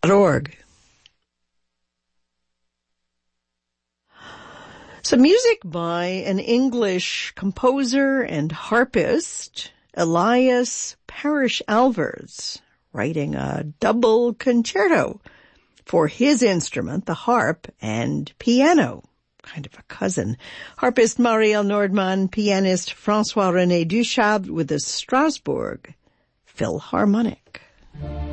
www.ccc.org. Some music by an English composer and harpist, Elias Parrish Alvars, writing a double concerto for his instrument, the harp, and piano, kind of a cousin. Harpist Marielle Nordman, pianist François-René Duchabre with the Strasbourg Philharmonic.